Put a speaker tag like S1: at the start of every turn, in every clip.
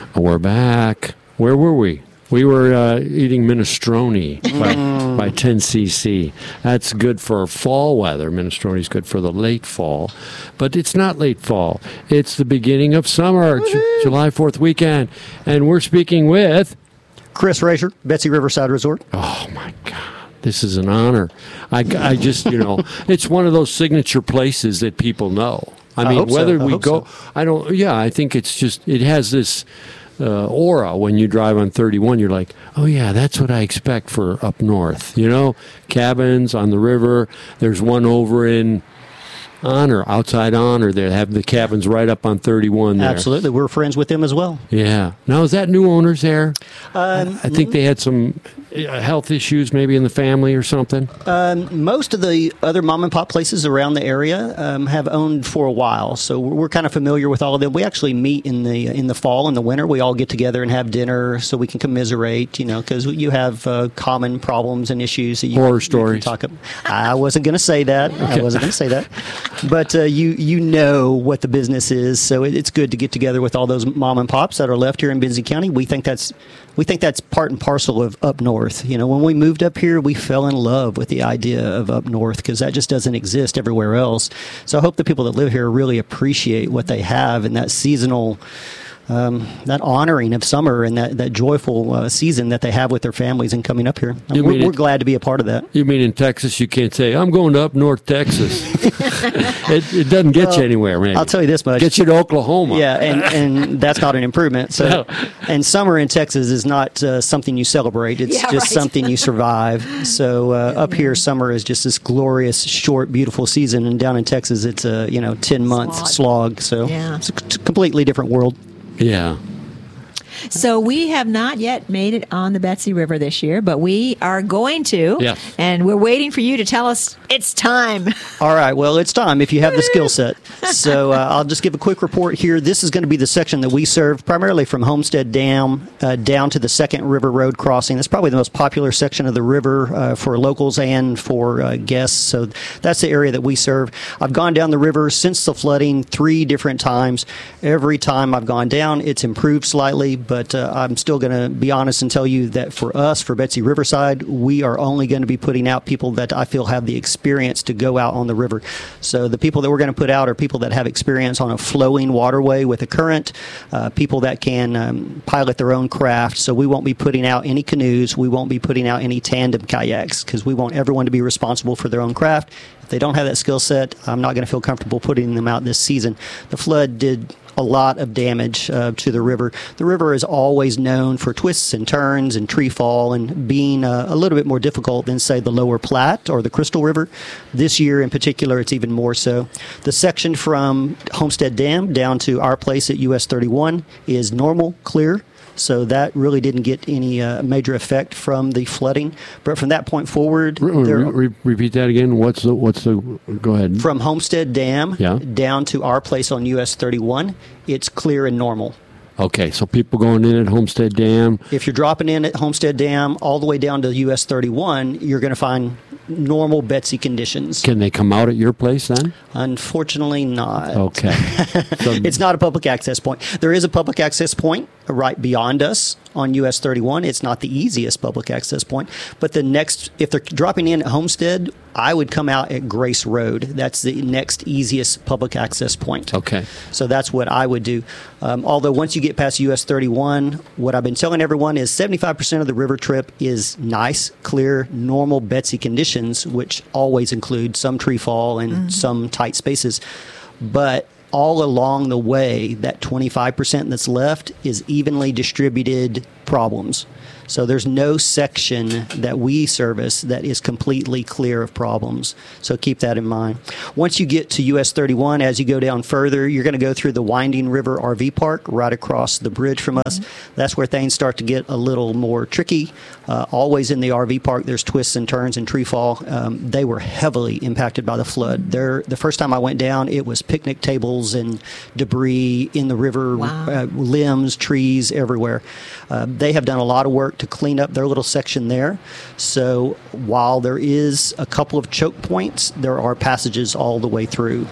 S1: We're back. Where were we? We were eating minestrone by 10cc. That's good for fall weather. Minestrone is good for the late fall. But it's not late fall. It's the beginning of summer, July 4th weekend. And we're speaking with...
S2: Chris Frazier, Betsy Riverside Resort.
S1: Oh, my God. This is an honor. I just, it's one of those signature places that people know. I mean, whether we go... I think it's just... It has this... aura when you drive on 31. You're like, oh yeah, that's what I expect for up north. Cabins on the river. There's one over in outside Honor. They have the cabins right up on 31 there.
S2: Absolutely, we're friends with them as well.
S1: Yeah. Now, is that new owners there? I think they had some health issues maybe in the family or something.
S2: Most of the other mom and pop places around the area have owned for a while, so we're kind of familiar with all of them. We actually meet in the fall and the winter. We all get together and have dinner so we can commiserate, because you have common problems and issues that
S1: horror stories.
S2: Talk about. I wasn't going to say that. Okay. I wasn't going to say that. But you know what the business is, so it's good to get together with all those mom and pops that are left here in Benzie County. We think that's part and parcel of up north. When we moved up here, we fell in love with the idea of up north because that just doesn't exist everywhere else. So I hope the people that live here really appreciate what they have and that seasonal. That honoring of summer and that joyful season that they have with their families and coming up here. We're glad to be a part of that.
S1: You mean in Texas you can't say, I'm going to up north Texas. it doesn't get you anywhere, man.
S2: I'll tell you this much.
S1: Get you to Oklahoma.
S2: Yeah, and that's not an improvement. So, no. And summer in Texas is not something you celebrate. It's something you survive. So up here, summer is just this glorious, short, beautiful season. And down in Texas, it's a 10-month slog. So it's a completely different world.
S1: Yeah.
S3: So we have not yet made it on the Betsy River this year, but we are going to.
S1: Yes.
S3: And we're waiting for you to tell us it's time.
S2: All right. Well, it's time if you have the skill set. So I'll just give a quick report here. This is going to be the section that we serve primarily from Homestead Dam down to the Second River Road crossing. That's probably the most popular section of the river for locals and for guests. So that's the area that we serve. I've gone down the river since the flooding 3 different times. Every time I've gone down, it's improved slightly. But I'm still going to be honest and tell you that for us, for Betsy Riverside, we are only going to be putting out people that I feel have the experience to go out on the river. So the people that we're going to put out are people that have experience on a flowing waterway with a current, people that can pilot their own craft. So we won't be putting out any canoes. We won't be putting out any tandem kayaks because we want everyone to be responsible for their own craft. If they don't have that skill set, I'm not going to feel comfortable putting them out this season. The flood did a lot of damage to the river. The river is always known for twists and turns and tree fall and being a little bit more difficult than, say, the Lower Platte or the Crystal River. This year in particular, it's even more so. The section from Homestead Dam down to our place at US 31 is normal, clear. So that really didn't get any major effect from the flooding. But from that point forward...
S1: Repeat that again. What's the... Go ahead.
S2: From Homestead Dam down to our place on US 31, it's clear and normal.
S1: Okay, so people going in at Homestead Dam...
S2: If you're dropping in at Homestead Dam all the way down to US 31, you're going to find normal Betsy conditions.
S1: Can they come out at your place then?
S2: Unfortunately not.
S1: Okay. So
S2: it's not a public access point. There is a public access point right beyond us on US 31. It's not the easiest public access point. But the next, if they're dropping in at Homestead, I would come out at Grace Road. That's the next easiest public access point.
S1: Okay.
S2: So that's what I would do. Although once you get past US 31, what I've been telling everyone is 75% of the river trip is nice, clear, normal Betsy conditions, which always include some tree fall and some tight spaces. But all along the way, that 25% that's left is evenly distributed problems. So there's no section that we service that is completely clear of problems. So keep that in mind. Once you get to US 31, as you go down further, you're going to go through the Winding River RV Park right across the bridge from us. That's where things start to get a little more tricky. Always in the RV park, there's twists and turns and tree fall. They were heavily impacted by the flood. The first time I went down, it was picnic tables and debris in the river, limbs, trees, everywhere. They have done a lot of work to clean up their little section there. So while there is a couple of choke points, there are passages all the way through.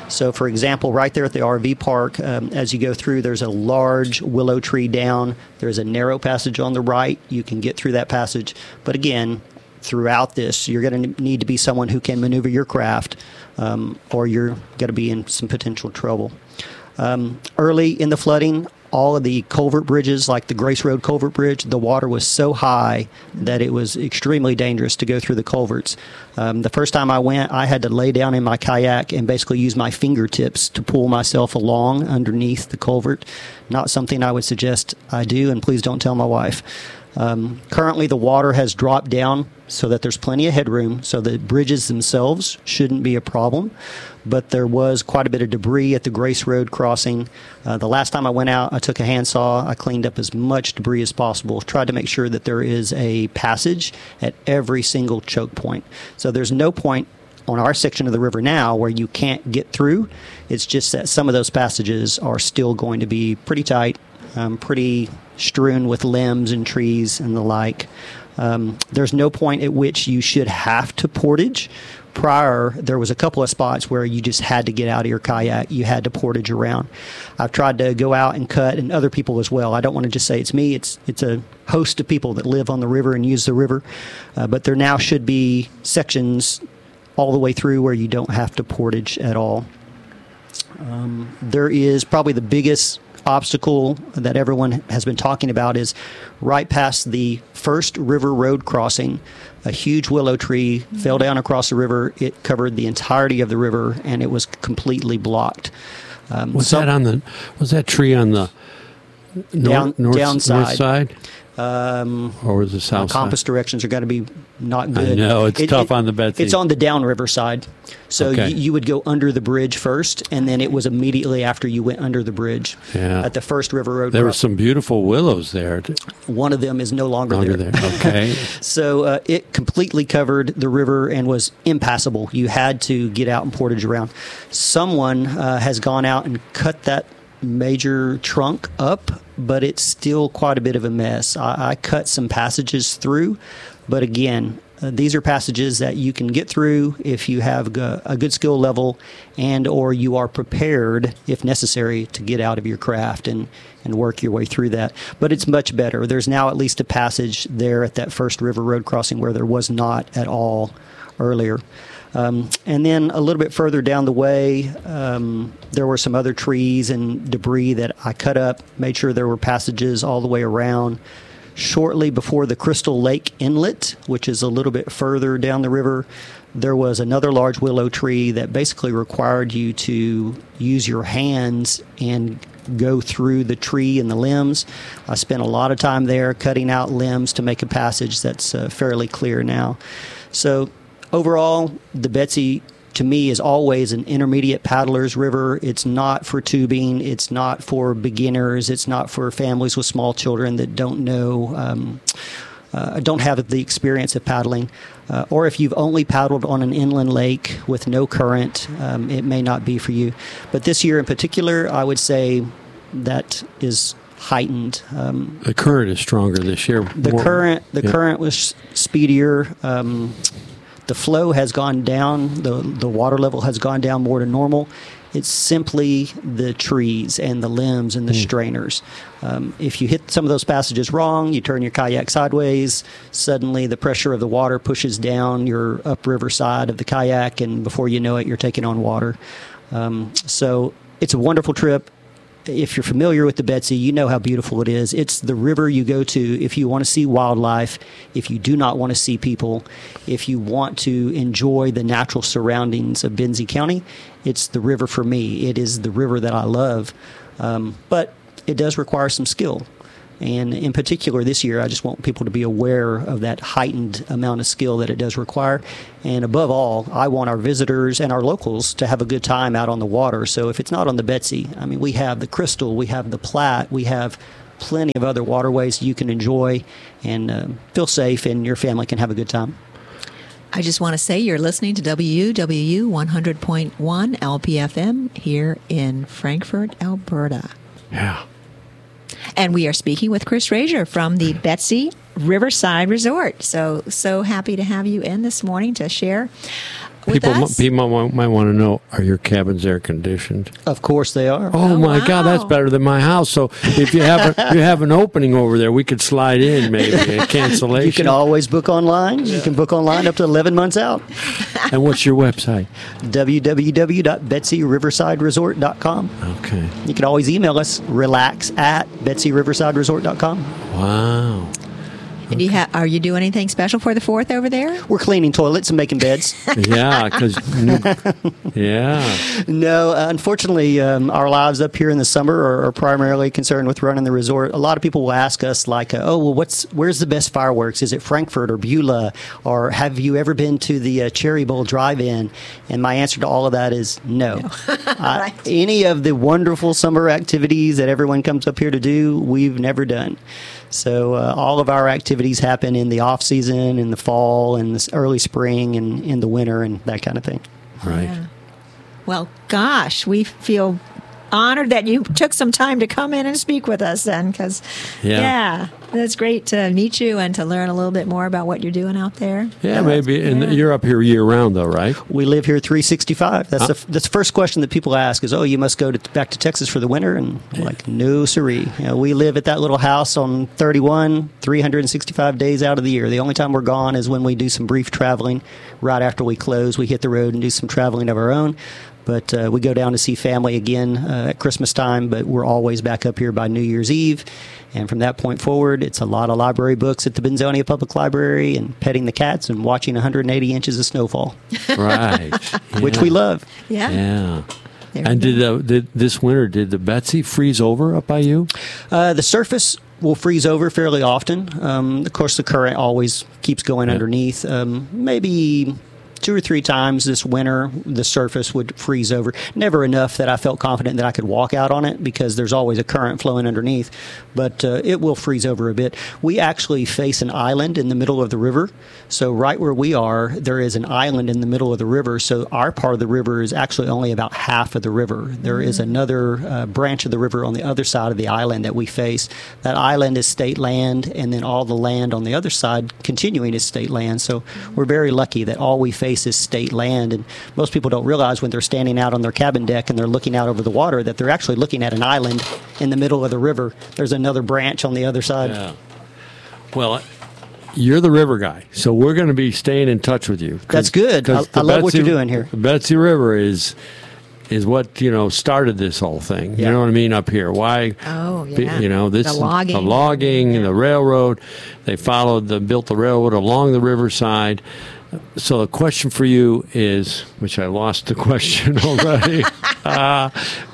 S2: So, for example, right there at the RV park, as you go through, there's a large willow tree down. There's a narrow passage on the right. You can get through that passage. But again, throughout this, you're going to need to be someone who can maneuver your craft, or you're going to be in some potential trouble. Early in the flooding, all of the culvert bridges, like the Grace Road Culvert Bridge, the water was so high that it was extremely dangerous to go through the culverts. The first time I went, I had to lay down in my kayak and basically use my fingertips to pull myself along underneath the culvert. Not something I would suggest I do, and please don't tell my wife. Currently, the water has dropped down so that there's plenty of headroom, so the bridges themselves shouldn't be a problem. But there was quite a bit of debris at the Grace Road crossing. The last time I went out, I took a handsaw. I cleaned up as much debris as possible, tried to make sure that there is a passage at every single choke point. So there's no point on our section of the river now where you can't get through. It's just that some of those passages are still going to be pretty tight, pretty strewn with limbs and trees and the like. There's no point at which you should have to portage. Prior, there was a couple of spots where you just had to get out of your kayak. You had to portage around. I've tried to go out and cut, and other people as well. I don't want to just say it's me. It's a host of people that live on the river and use the river. But there now should be sections all the way through where you don't have to portage at all. There is probably the biggest obstacle that everyone has been talking about is right past the first river road crossing. A huge willow tree fell down across the river. It covered the entirety of the river, and it was completely blocked.
S1: Was that tree on the north side? Or was the south side?
S2: Compass directions are going to be not good.
S1: I know, it's tough on the Betsy.
S2: It's on the downriver side. So you would go under the bridge first, and then it was immediately after you went under the bridge at the first river road.
S1: There were some beautiful willows there.
S2: One of them is no longer there.
S1: Okay.
S2: So it completely covered the river and was impassable. You had to get out and portage around. Someone has gone out and cut that major trunk up, but it's still quite a bit of a mess. I cut some passages through, but again, these are passages that you can get through if you have a good skill level and or you are prepared, if necessary, to get out of your craft and work your way through that. But it's much better. There's now at least a passage there at that first river road crossing where there was not at all earlier. And then a little bit further down the way, there were some other trees and debris that I cut up, made sure there were passages all the way around. Shortly before the Crystal Lake Inlet, which is a little bit further down the river, there was another large willow tree that basically required you to use your hands and go through the tree and the limbs. I spent a lot of time there cutting out limbs to make a passage that's fairly clear now. So overall, the Betsy, to me, is always an intermediate paddler's river. It's not for tubing. It's not for beginners. It's not for families with small children that don't know, don't have the experience of paddling. Or if you've only paddled on an inland lake with no current, it may not be for you. But this year in particular, I would say that is heightened.
S1: The current is stronger this year.
S2: The current was speedier. The flow has gone down. The water level has gone down more than normal. It's simply the trees and the limbs and the strainers. If you hit some of those passages wrong, you turn your kayak sideways, suddenly the pressure of the water pushes down your upriver side of the kayak, and before you know it, you're taking on water. So it's a wonderful trip. If you're familiar with the Betsy, you know how beautiful it is. It's the river you go to if you want to see wildlife, if you do not want to see people, if you want to enjoy the natural surroundings of Benzie County. It's the river for me. It is the river that I love. But it does require some skill. And in particular this year, I just want people to be aware of that heightened amount of skill that it does require. And above all, I want our visitors and our locals to have a good time out on the water. So if it's not on the Betsy, I mean, we have the Crystal, we have the Platte, we have plenty of other waterways you can enjoy and feel safe, and your family can have a good time.
S3: I just want to say you're listening to WWU 100.1 LPFM here in Frankfort, Alberta.
S1: Yeah.
S3: And we are speaking with Chris Frazier from the Betsy Riverside Resort. So happy to have you in this morning to share with us?
S1: People might want to know, are your cabins air conditioned?
S2: Of course they are.
S1: Oh my God, that's better than my house. So if you have an opening over there, we could slide in maybe a cancellation.
S2: You can always book online. You can book online up to 11 months out.
S1: And what's your website?
S2: www.betsyriversideresort.com.
S1: Okay.
S2: You can always email us, relax@betsyriversideresort.com.
S1: Wow.
S3: And are you doing anything special for the 4th over there?
S2: We're cleaning toilets and making beds.
S1: Yeah, yeah.
S2: No, unfortunately, our lives up here in the summer are primarily concerned with running the resort. A lot of people will ask us, like, where's the best fireworks? Is it Frankfurt or Beulah? Or have you ever been to the Cherry Bowl Drive-In? And my answer to all of that is no.
S3: Right.
S2: Any of the wonderful summer activities that everyone comes up here to do, we've never done. So all of our activities happen in the off season, in the fall, and the early spring, and in the winter, and that kind of thing.
S1: Right.
S3: Yeah. Well, gosh, we feel honored that you took some time to come in and speak with us then, because, it's great to meet you and to learn a little bit more about what you're doing out there.
S1: Yeah, maybe. And you're up here year-round, though, right?
S2: We live here 365. That's the first question that people ask is, you must go back to Texas for the winter? And I'm like, no, siree. We live at that little house on 31, 365 days out of the year. The only time we're gone is when we do some brief traveling. Right after we close, we hit the road and do some traveling of our own. But we go down to see family again at Christmas time, but we're always back up here by New Year's Eve. And from that point forward, it's a lot of library books at the Benzonia Public Library and petting the cats and watching 180 inches of snowfall.
S1: Right.
S2: Which we love.
S3: Yeah.
S1: Yeah. And did this winter, did the Betsy freeze over up by you?
S2: The surface will freeze over fairly often. Of course, the current always keeps going underneath. Maybe 2 or 3 times this winter, the surface would freeze over. Never enough that I felt confident that I could walk out on it because there's always a current flowing underneath. But it will freeze over a bit. We actually face an island in the middle of the river. So right where we are, there is an island in the middle of the river. So our part of the river is actually only about half of the river. There is another branch of the river on the other side of the island that we face. That island is state land, and then all the land on the other side continuing is state land. So we're very lucky that all we face is state land, and most people don't realize when they're standing out on their cabin deck and they're looking out over the water that they're actually looking at an island in the middle of the river. There's another branch on the other side.
S1: Yeah. Well, you're the river guy, so we're going to be staying in touch with you.
S2: That's good. I love what you're doing here.
S1: The Betsy River is what started this whole thing.
S2: Yeah.
S1: You know what I mean? Up here, why?
S3: Oh, yeah.
S1: The logging, and the railroad. They built the railroad along the riverside. So the question for you is, which I lost the question already. I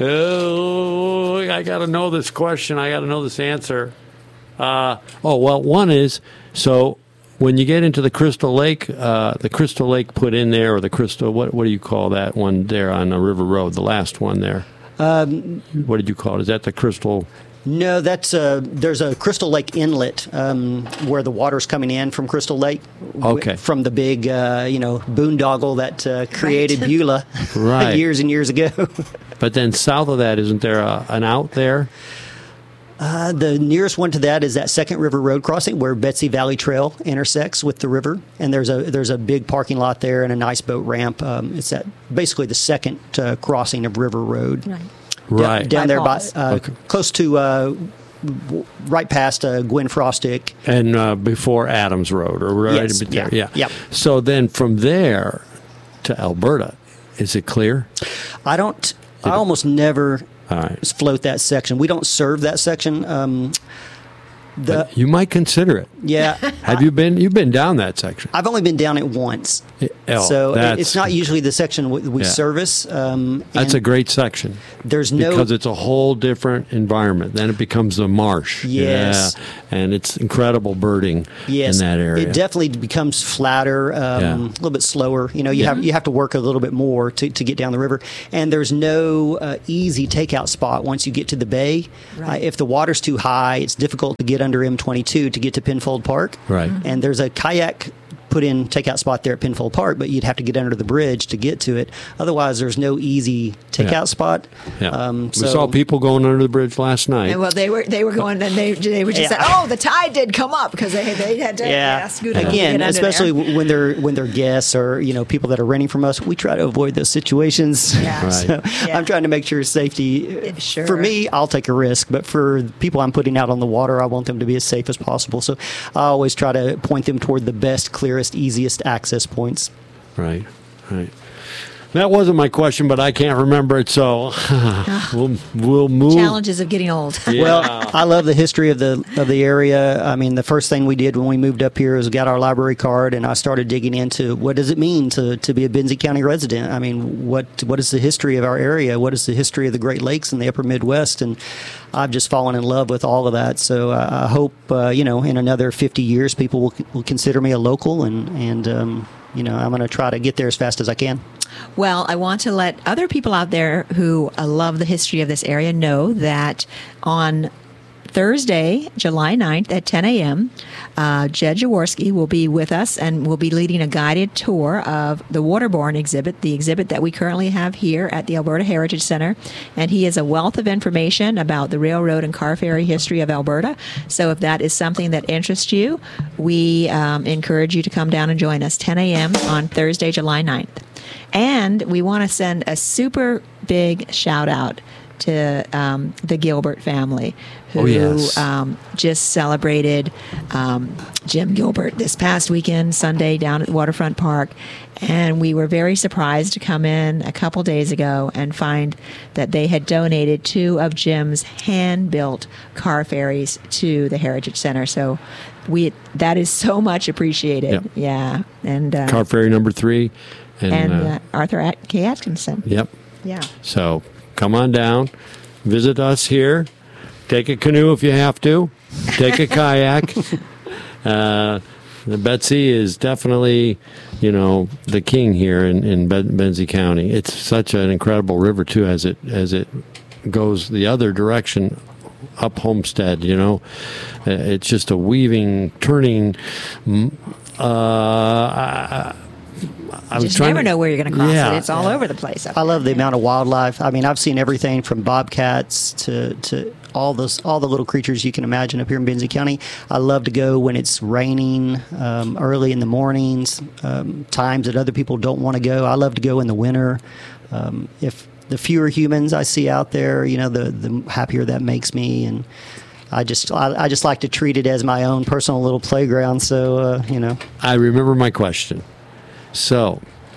S1: got to know this question. I got to know this answer. One is, so when you get into the Crystal Lake put in there, or the Crystal, what do you call that one there on the River Road, the last one there? What did you call it? Is that the Crystal?
S2: No, that's there's a Crystal Lake inlet where the water's coming in from Crystal Lake.
S1: Okay.
S2: From the big, boondoggle that created Beulah
S1: right.
S2: years and years ago.
S1: But then south of that, isn't there an out there?
S2: The nearest one to that is that Second River Road crossing where Betsy Valley Trail intersects with the river, and there's a big parking lot there and a nice boat ramp. It's basically the second crossing of River Road.
S3: Right.
S1: Right.
S2: Down there by close to right past Gwen Frostick.
S1: And before Adams Road, or right
S2: yes.
S1: there.
S2: Yeah.
S1: Yeah. So then from there to Alberta, is it clear?
S2: I almost never
S1: right.
S2: float that section. We don't serve that section.
S1: But you might consider it.
S2: Yeah.
S1: Have you been? You've been down that section.
S2: I've only been down it once. So it's not usually the section we service.
S1: That's a great section. Because it's a whole different environment. Then it becomes a marsh.
S2: Yes.
S1: Yeah. And it's incredible birding in that area.
S2: It definitely becomes flatter, a little bit slower. You have to work a little bit more to get down the river. And there's no easy takeout spot once you get to the bay.
S3: Right.
S2: If the water's too high, it's difficult to get under M22 to get to Penfold Park.
S1: Right.
S2: And there's a kayak put in takeout spot there at Penfold Park, but you'd have to get under the bridge to get to it. Otherwise, there's no easy takeout spot.
S1: Yeah. We saw people going under the bridge last night.
S3: And, well, they were going, and they were just saying, "Oh, the tide did come up," because they had to scoot
S2: again, especially when they're guests or people that are renting from us. We try to avoid those situations.
S3: Yeah.
S1: Right.
S2: So I'm trying to make sure safety.
S3: Sure.
S2: For me, I'll take a risk, but for the people I'm putting out on the water, I want them to be as safe as possible. So I always try to point them toward the best, clearest, easiest access points.
S1: Right. That wasn't my question, but I can't remember it, so we'll move.
S3: Challenges of getting old.
S1: Yeah.
S2: Well, I love the history of the area. I mean, the first thing we did when we moved up here was got our library card, and I started digging into what does it mean to be a Benzie County resident. I mean, what is the history of our area? What is the history of the Great Lakes in the Upper Midwest? And I've just fallen in love with all of that. So I hope in another 50 years, people will consider me a local, and I'm going to try to get there as fast as I can.
S3: Well, I want to let other people out there who love the history of this area know that on Thursday, July 9th at 10 a.m., Jed Jaworski will be with us and will be leading a guided tour of the Waterborne exhibit, the exhibit that we currently have here at the Alberta Heritage Center. And he is a wealth of information about the railroad and car ferry history of Alberta. So if that is something that interests you, we encourage you to come down and join us 10 a.m. on Thursday, July 9th. And we want to send a super big shout out to the Gilbert family, who just celebrated Jim Gilbert this past weekend, Sunday, down at Waterfront Park. And we were very surprised to come in a couple days ago and find that they had donated 2 of Jim's hand-built car ferries to the Heritage Center. So that is so much appreciated.
S1: Yep.
S3: Yeah. And
S1: car ferry number 3.
S3: And Arthur K. Atkinson.
S1: Yep.
S3: Yeah.
S1: So come on down, visit us here, take a canoe if you have to, take a kayak. The Betsy is definitely, the king here in Benzie County. It's such an incredible river too, as it goes the other direction up Homestead. It's just a weaving, turning.
S3: You just never know where you're going to cross it. It's all over the place.
S2: I love the amount of wildlife. I mean, I've seen everything from bobcats to all the little creatures you can imagine up here in Benzie County. I love to go when it's raining early in the mornings, times that other people don't want to go. I love to go in the winter. If the fewer humans I see out there, the happier that makes me. And I just like to treat it as my own personal little playground. So,
S1: I remember my question. So,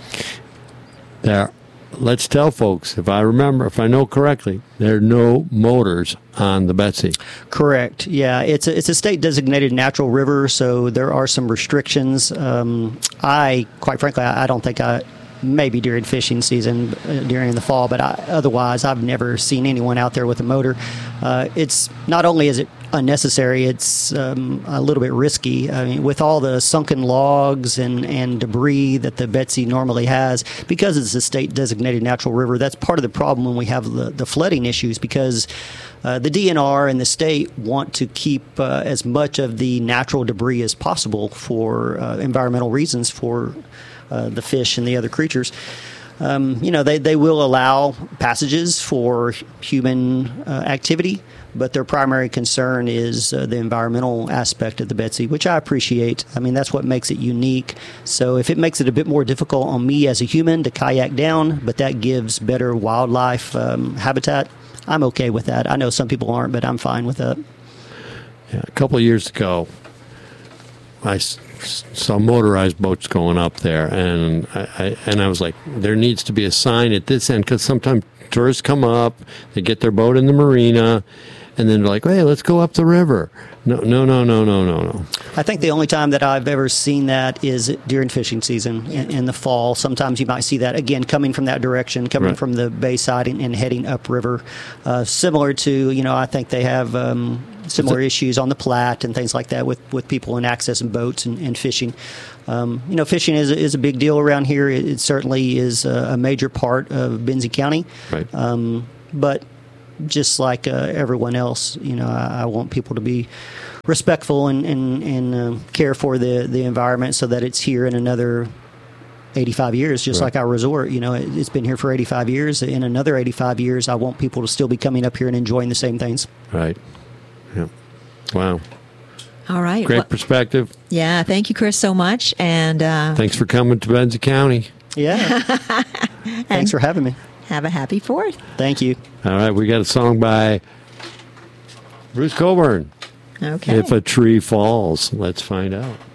S1: let's tell folks, if I know correctly, there are no motors on the Betsy.
S2: Correct. Yeah, it's a state designated natural river, so there are some restrictions. Quite frankly, I don't think maybe during fishing season, during the fall, but otherwise I've never seen anyone out there with a motor. It's not only is it unnecessary, it's a little bit risky. I mean, with all the sunken logs and debris that the Betsy normally has, because it's a state designated natural river, that's part of the problem when we have the flooding issues, because the DNR and the state want to keep as much of the natural debris as possible for environmental reasons for the fish and the other creatures. They will allow passages for human activity, but their primary concern is the environmental aspect of the Betsy, which I appreciate. I mean, that's what makes it unique. So if it makes it a bit more difficult on me as a human to kayak down, but that gives better wildlife habitat, I'm okay with that. I know some people aren't, but I'm fine with that.
S1: Yeah, a couple of years ago, I saw motorized boats going up there, and I was like, there needs to be a sign at this end, because sometimes tourists come up, they get their boat in the marina, and then they're like, hey, let's go up the river. No.
S2: I think the only time that I've ever seen that is during fishing season in the fall. Sometimes you might see that, again, coming from that direction, coming from the bayside and heading upriver. Similar to, I think they have similar issues on the Platte and things like that with people and accessing boats and fishing. Fishing is a big deal around here. It certainly is a major part of Benzie County.
S1: Right.
S2: But just like everyone else. I want people to be respectful and care for the environment so that it's here in another 85 years, just like our resort. It's been here for 85 years. In another 85 years, I want people to still be coming up here and enjoying the same things.
S1: Right. Yeah. Wow.
S3: All right.
S1: Great perspective.
S3: Yeah. Thank you, Chris, so much. And
S1: thanks for coming to Benzie County.
S2: Yeah. Thanks for having me.
S3: Have a happy 4th.
S2: Thank you.
S1: All right. We got a song by Bruce Cockburn.
S3: Okay.
S1: If a Tree Falls. Let's find out.